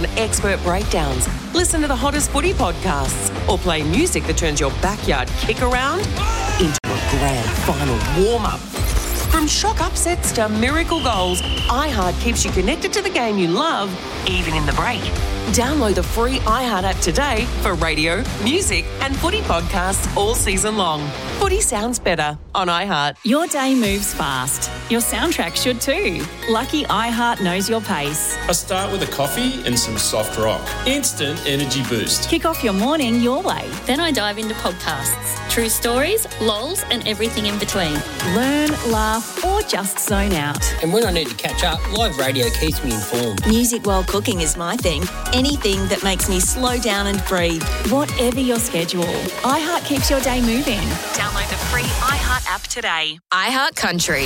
on expert breakdowns, listen to the hottest footy podcasts, or play music that turns your backyard kick around into a grand final warm-up. From shock upsets to miracle goals, iHeart keeps you connected to the game you love, even in the break. Download the free iHeart app today for radio, music and footy podcasts all season long. Footy sounds better on iHeart. Your day moves fast. Your soundtrack should too. Lucky iHeart knows your pace. I start with a coffee and some soft rock. Instant energy boost. Kick off your morning your way. Then I dive into podcasts, true stories, lols and everything in between. Learn, laugh or just zone out. And when I need to catch up, live radio keeps me informed. Music while cooking is my thing. Anything that makes me slow down and breathe. Whatever your schedule, iHeart keeps your day moving. Download the free iHeart app today. iHeart Country.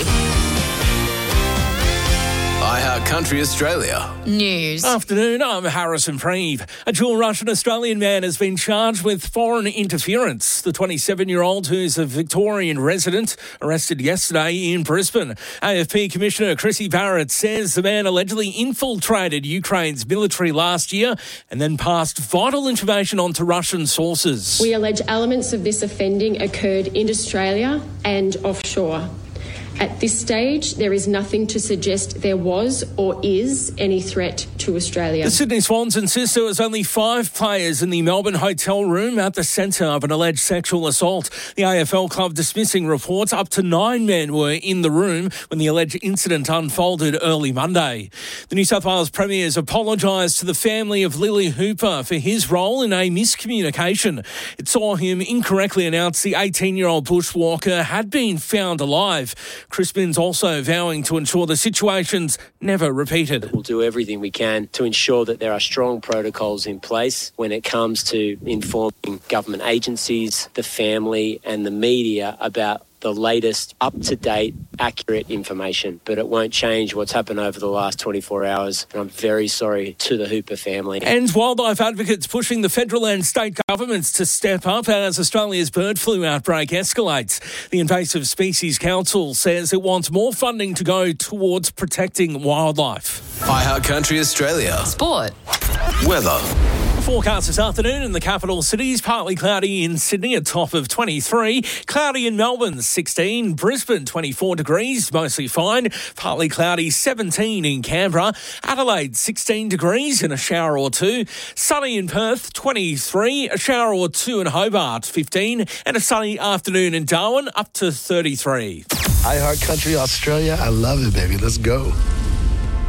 iHeart Country Australia. News. Afternoon, I'm Harrison Preeve. A dual Russian-Australian man has been charged with foreign interference. The 27-year-old, who's a Victorian resident, arrested yesterday in Brisbane. AFP Commissioner Chrissy Barrett says the man allegedly infiltrated Ukraine's military last year and then passed vital information on to Russian sources. We allege elements of this offending occurred in Australia and offshore. At this stage, there is nothing to suggest there was or is any threat to Australia. The Sydney Swans insist there was only 5 players in the Melbourne hotel room at the centre of an alleged sexual assault. The AFL club dismissing reports up to 9 men were in the room when the alleged incident unfolded early Monday. The New South Wales Premier has apologised to the family of Lily Hooper for his role in a miscommunication. It saw him incorrectly announce the 18-year-old bushwalker had been found alive. Crispin's also vowing to ensure the situation's never repeated. We'll do everything we can to ensure that there are strong protocols in place when it comes to informing government agencies, the family and the media about the latest, up-to-date, accurate information. But it won't change what's happened over the last 24 hours. And I'm very sorry to the Hooper family. And wildlife advocates pushing the federal and state governments to step up as Australia's bird flu outbreak escalates. The Invasive Species Council says it wants more funding to go towards protecting wildlife. iHeart Country Australia. Sport. Weather. Forecast this afternoon in the capital cities, partly cloudy in Sydney, a top of 23. Cloudy in Melbourne, 16. Brisbane, 24 degrees, mostly fine. Partly cloudy, 17 in Canberra. Adelaide, 16 degrees and a shower or 2. Sunny in Perth, 23. A shower or 2 in Hobart, 15. And a sunny afternoon in Darwin, up to 33. iHeart Country Australia, I love it, baby. Let's go.